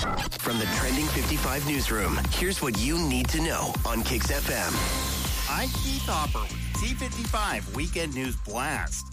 From the Trending 55 newsroom, here's what you need to know on Kicks FM. I'm Keith Hopper with T55 Weekend News Blast.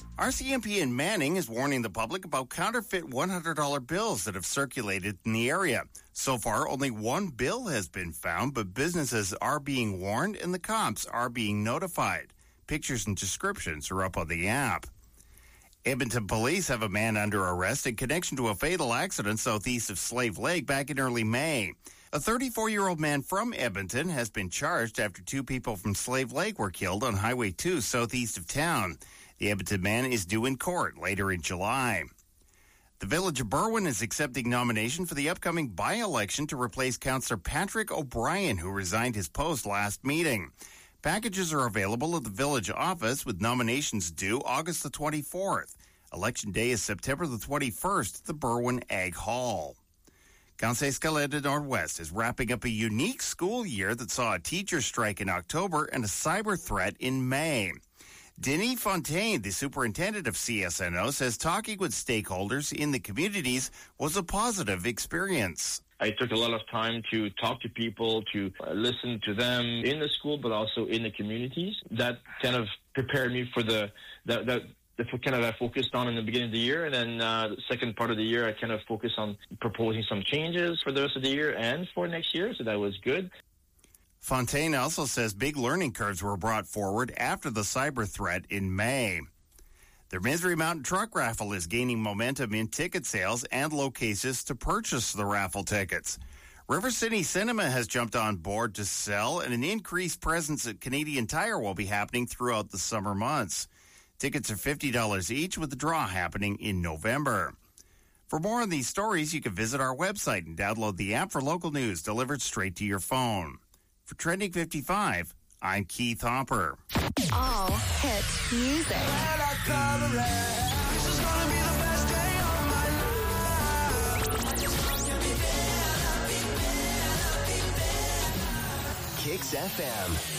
RCMP in Manning is warning the public about counterfeit $100 bills that have circulated in the area. So far, only one bill has been found, but businesses are being warned and the cops are being notified. Pictures and descriptions are up on the app. Edmonton police have a man under arrest in connection to a fatal accident southeast of Slave Lake back in early May. A 34-year-old man from Edmonton has been charged after two people from Slave Lake were killed on Highway 2 southeast of town. The Edmonton man is due in court later in July. The Village of Berwyn is accepting nomination for the upcoming by-election to replace Councillor Patrick O'Brien, who resigned his post last meeting. Packages are available at the village office with nominations due August the 24th. Election day is September the 21st at the Berwyn Ag Hall. Conseil Scolaire de Nord-Ouest is wrapping up a unique school year that saw a teacher strike in October and a cyber threat in May. Denis Fontaine, the superintendent of CSNO, says talking with stakeholders in the communities was a positive experience. I took a lot of time to talk to people, to listen to them in the school, but also in the communities. That kind of prepared me for the kind of I focused on in the beginning of the year. And then the second part of the year, I kind of focused on proposing some changes for the rest of the year and for next year. So that was good. Fontaine also says big learning curves were brought forward after the cyber threat in May. The Misery Mountain Truck Raffle is gaining momentum in ticket sales and low cases to purchase the raffle tickets. River City Cinema has jumped on board to sell, and an increased presence at Canadian Tire will be happening throughout the summer months. Tickets are $50 each, with the draw happening in November. For more on these stories, you can visit our website and download the app for local news delivered straight to your phone. For Trending 55, I'm Keith Hopper. All hit music. Kicks FM.